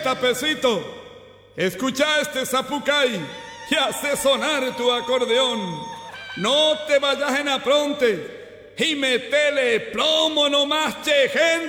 tapecito, escucha este zapucay y hace sonar tu acordeón. No te vayas en apronte y metele plomo nomás, che, gente.